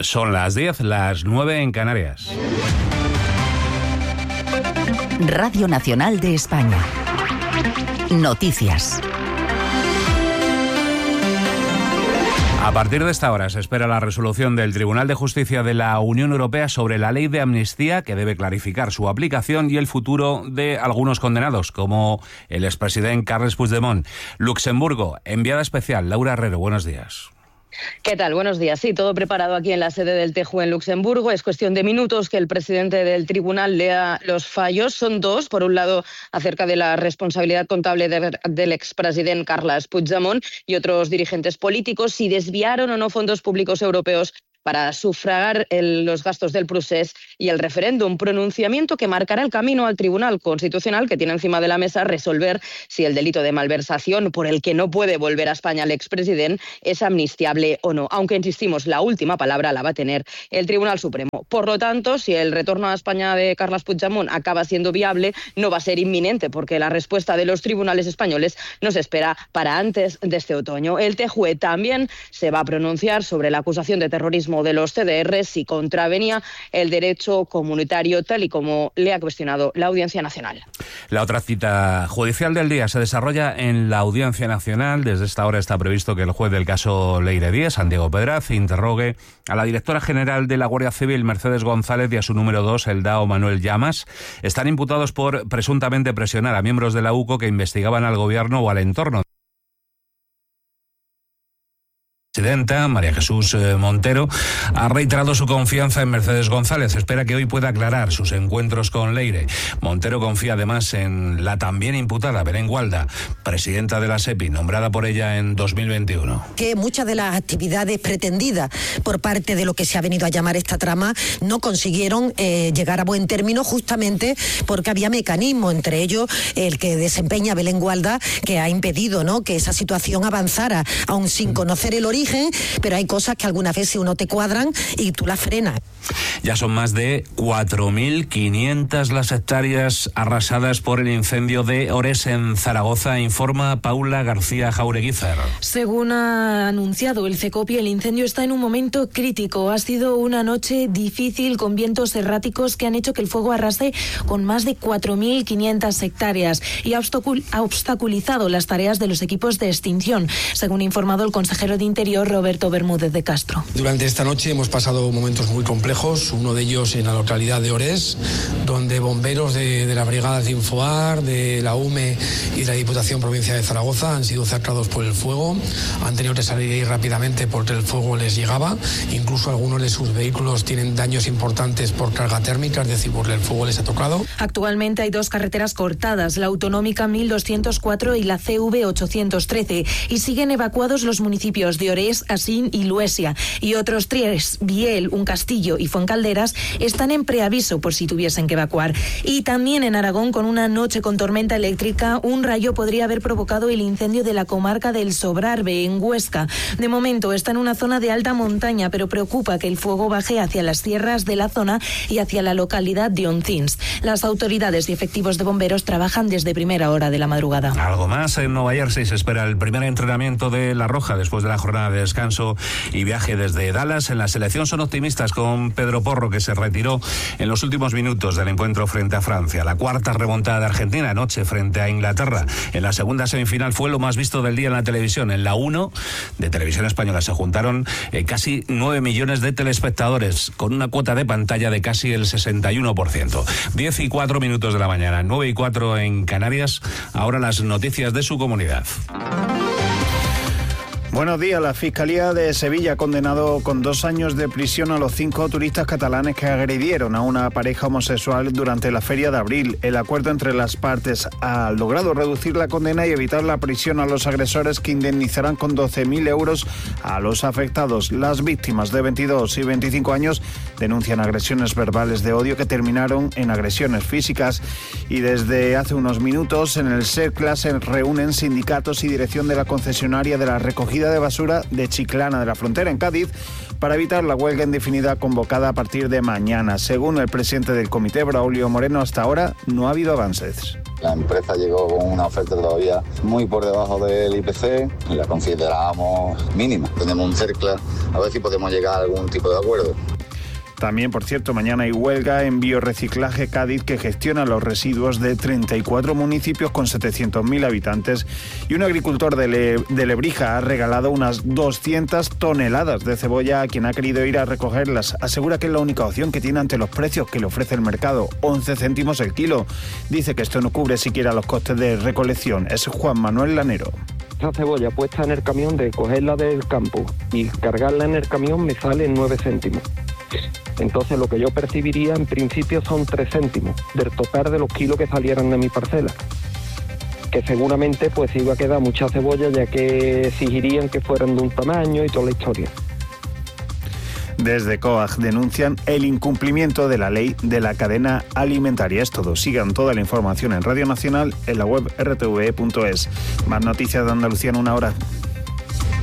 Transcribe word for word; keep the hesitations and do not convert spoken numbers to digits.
Son las diez, las nueve en Canarias. Radio Nacional de España. Noticias. A partir de esta hora se espera la resolución del Tribunal de Justicia de la Unión Europea sobre la ley de amnistía, que debe clarificar su aplicación y el futuro de algunos condenados, como el expresidente Carles Puigdemont. Luxemburgo, enviada especial, Laura Herrero, buenos días. ¿Qué tal? Buenos días. Sí, todo preparado aquí en la sede del T J U en Luxemburgo. Es cuestión de minutos que el presidente del tribunal lea los fallos. Son dos. Por un lado, acerca de la responsabilidad contable de, del expresidente Carles Puigdemont y otros dirigentes políticos, si desviaron o no fondos públicos europeos para sufragar el, los gastos del procés y el referéndum, pronunciamiento que marcará el camino al Tribunal Constitucional, que tiene encima de la mesa resolver si el delito de malversación por el que no puede volver a España el expresidente es amnistiable o no, aunque insistimos, la última palabra la va a tener el Tribunal Supremo. Por lo tanto, si el retorno a España de Carles Puigdemont acaba siendo viable, no va a ser inminente, porque la respuesta de los tribunales españoles no se espera para antes de este otoño. El T J U E también se va a pronunciar sobre la acusación de terrorismo de los C D R si contravenía el derecho comunitario, tal y como le ha cuestionado la Audiencia Nacional. La otra cita judicial del día se desarrolla en la Audiencia Nacional. Desde esta hora está previsto que el juez del caso Leire diez, Santiago Pedraz, interrogue a la directora general de la Guardia Civil, Mercedes González, y a su número dos, el D A O, Manuel Llamas. Están imputados por presuntamente presionar a miembros de la U C O que investigaban al gobierno o al entorno. La presidenta, María Jesús Montero, ha reiterado su confianza en Mercedes González. Espera que hoy pueda aclarar sus encuentros con Leire. Montero confía además en la también imputada Belén Gualda, presidenta de la SEPI, nombrada por ella en dos mil veintiuno. Que muchas de las actividades pretendidas por parte de lo que se ha venido a llamar esta trama no consiguieron eh, llegar a buen término, justamente porque había mecanismos, entre ellos el que desempeña Belén Gualda, que ha impedido, ¿no?, que esa situación avanzara, aun sin conocer el origen. Pero hay cosas que algunas veces uno te cuadran y tú las frenas. Ya son más de cuatro mil quinientas las hectáreas arrasadas por el incendio de Ores en Zaragoza, informa Paula García Jaureguizar. Según ha anunciado el CECOPI, el incendio está en un momento crítico. Ha sido una noche difícil con vientos erráticos que han hecho que el fuego arrase con más de cuatro mil quinientas hectáreas y ha obstaculizado las tareas de los equipos de extinción, según ha informado el consejero de Interior, Roberto Bermúdez de Castro. Durante esta noche hemos pasado momentos muy complejos, uno de ellos en la localidad de Ores, donde bomberos de, de las brigadas de Infoar, de la U M E y de la Diputación Provincial de Zaragoza han sido cercados por el fuego, han tenido que salir ahí rápidamente porque el fuego les llegaba, incluso algunos de sus vehículos tienen daños importantes por carga térmica, es decir, porque el fuego les ha tocado. Actualmente hay dos carreteras cortadas, la autonómica mil doscientos cuatro y la C V ochocientos trece, y siguen evacuados los municipios de Ores, Asín y Luesia, y otros tres, Biel, Un Castillo y Fuencalderas, están en preaviso por si tuviesen que evacuar. Y también en Aragón, con una noche con tormenta eléctrica, un rayo podría haber provocado el incendio de la comarca del Sobrarbe, en Huesca. De momento está en una zona de alta montaña, pero preocupa que el fuego baje hacia las sierras de la zona y hacia la localidad de Oncins. Las autoridades y efectivos de bomberos trabajan desde primera hora de la madrugada. Algo más, en Nueva Jersey se espera el primer entrenamiento de La Roja después de la jornada de descanso y viaje desde Dallas. En la selección son optimistas con Pedro Porro, que se retiró en los últimos minutos del encuentro frente a Francia. La cuarta remontada de Argentina anoche frente a Inglaterra. En la segunda semifinal fue lo más visto del día en la televisión. En la uno de Televisión Española se juntaron eh, casi nueve millones de telespectadores, con una cuota de pantalla de casi el sesenta y uno por ciento. diez y cuatro minutos de la mañana, nueve y cuatro en Canarias. Ahora las noticias de su comunidad. Buenos días. La Fiscalía de Sevilla ha condenado con dos años de prisión a los cinco turistas catalanes que agredieron a una pareja homosexual durante la Feria de Abril. El acuerdo entre las partes ha logrado reducir la condena y evitar la prisión a los agresores, que indemnizarán con doce mil euros a los afectados. Las víctimas de veintidós y veinticinco años Denuncian agresiones verbales de odio que terminaron en agresiones físicas. Y desde hace unos minutos en el SERCLA se reúnen sindicatos y dirección de la concesionaria de la recogida de basura de Chiclana de la Frontera en Cádiz para evitar la huelga indefinida convocada a partir de mañana. Según el presidente del comité, Braulio Moreno, hasta ahora no ha habido avances. La empresa llegó con una oferta todavía muy por debajo del I P C y la considerábamos mínima. Tenemos un CERCLA, a ver si podemos llegar a algún tipo de acuerdo. También, por cierto, mañana hay huelga en Biorreciclaje Cádiz, que gestiona los residuos de treinta y cuatro municipios con setecientos mil habitantes, y un agricultor de, Le- de Lebrija ha regalado unas doscientas toneladas de cebolla a quien ha querido ir a recogerlas. Asegura que es la única opción que tiene ante los precios que le ofrece el mercado, once céntimos el kilo. Dice que esto no cubre siquiera los costes de recolección. Es Juan Manuel Lanero. Esta cebolla puesta en el camión, de cogerla del campo y cargarla en el camión, me sale nueve céntimos. Entonces lo que yo percibiría en principio son tres céntimos del total de los kilos que salieran de mi parcela, que seguramente pues iba a quedar mucha cebolla, ya que exigirían que fueran de un tamaño y toda la historia. Desde COAG denuncian el incumplimiento de la ley de la cadena alimentaria. Es todo. Sigan toda la información en Radio Nacional, en la web r t v punto es. Más noticias de Andalucía en una hora.